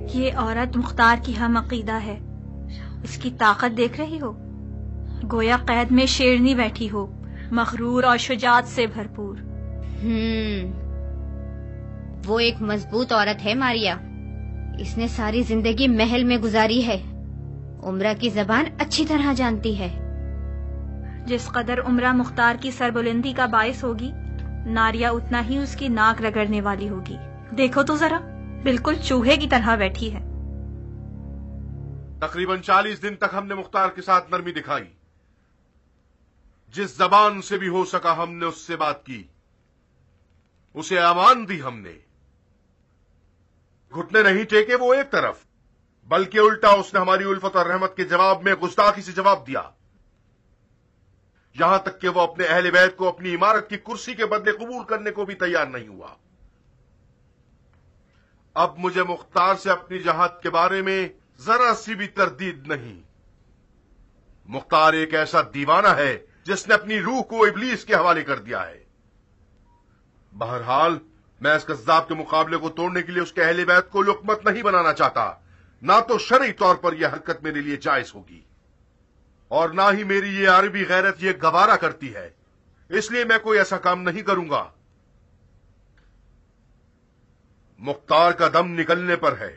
یہ عورت مختار کی ہم عقیدہ ہے. اس کی طاقت دیکھ رہی ہو؟ گویا قید میں شیرنی بیٹھی ہو، مغرور اور شجاعت سے بھرپور. وہ ایک مضبوط عورت ہے ماریا. اس نے ساری زندگی محل میں گزاری ہے. عمرہ کی زبان اچھی طرح جانتی ہے. جس قدر عمرہ مختار کی سربلندی کا باعث ہوگی، ناریہ اتنا ہی اس کی ناک رگڑنے والی ہوگی. دیکھو تو ذرا، بالکل چوہے کی طرح بیٹھی ہے. تقریباً 40 دن تک ہم نے مختار کے ساتھ نرمی دکھائی. جس زبان سے بھی ہو سکا ہم نے اس سے بات کی، اسے امان دی. ہم نے گھٹنے نہیں ٹیکے وہ ایک طرف، بلکہ الٹا اس نے ہماری الفت اور رحمت کے جواب میں گستاخی سے جواب دیا. یہاں تک کہ وہ اپنے اہل بیت کو اپنی عمارت کی کرسی کے بدلے قبول کرنے کو بھی تیار نہیں ہوا. اب مجھے مختار سے اپنی جہاد کے بارے میں ذرا سی بھی تردید نہیں. مختار ایک ایسا دیوانہ ہے جس نے اپنی روح کو ابلیس کے حوالے کر دیا ہے. بہرحال میں اس کذاب کے مقابلے کو توڑنے کے لیے اس کے اہل بیت کو لقمت نہیں بنانا چاہتا. نہ تو شرعی طور پر یہ حرکت میرے لیے جائز ہوگی، اور نہ ہی میری یہ عربی غیرت یہ گوارا کرتی ہے. اس لیے میں کوئی ایسا کام نہیں کروں گا. مختار کا دم نکلنے پر ہے.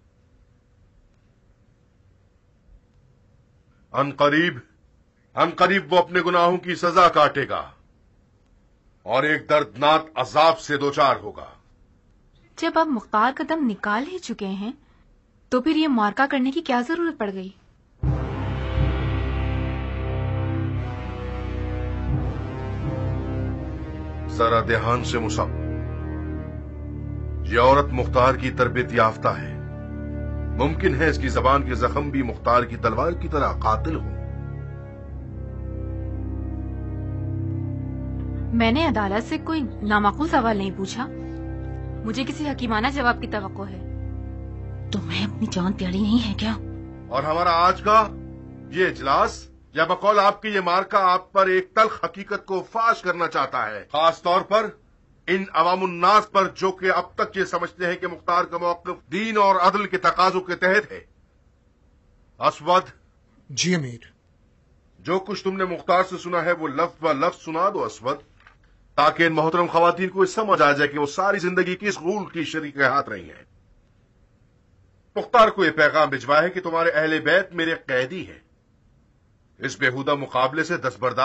ان قریب وہ اپنے گناہوں کی سزا کاٹے گا اور ایک دردناک عذاب سے دوچار ہوگا. جب آپ مختار کا دم نکال ہی چکے ہیں تو پھر یہ مارکا کرنے کی کیا ضرورت پڑ گئی؟ ذرا دھیان سے مصعب، یہ عورت مختار کی تربیت یافتہ ہے. ممکن ہے اس کی زبان کے زخم بھی مختار کی تلوار کی طرح قاتل ہوں. میں نے عدالت سے کوئی نامعقول سوال نہیں پوچھا. مجھے کسی حکیمانہ جواب کی توقع ہے. تمہیں اپنی جان پیاری نہیں ہے کیا؟ اور ہمارا آج کا یہ اجلاس یا بقول آپ کی یہ مارکا آپ پر ایک تلخ حقیقت کو فاش کرنا چاہتا ہے، خاص طور پر ان عوام الناس پر جو کہ اب تک یہ سمجھتے ہیں کہ مختار کا موقف دین اور عدل کے تقاضوں کے تحت ہے. اسود. جی امیر. جو کچھ تم نے مختار سے سنا ہے وہ لفظ ب لفظ سنا دو اسود، تاکہ ان محترم خواتین کو سمجھ آ جائے کہ وہ ساری زندگی کس غول کی شریک ہاتھ رہی ہیں. مختار کو یہ پیغام بھجوا ہے کہ تمہارے اہل بیت میرے قیدی ہیں. اس بےہودہ مقابلے سے دستبردار